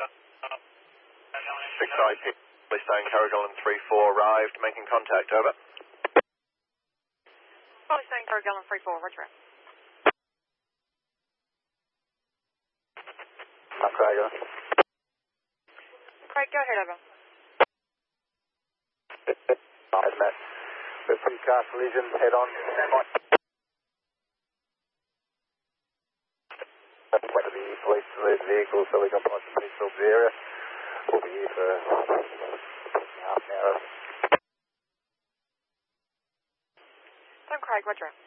6 IP, Stone Carrigaline 3-4 arrived, making contact, over. Stone Carrigaline 3-4, roger. Craig. Craig, go ahead, over. Matt. We're from car collision, head on. Stand by. Wait for the police to leave the vehicle so we can apply some police to the area. We'll be here for half an hour. Craig, roger.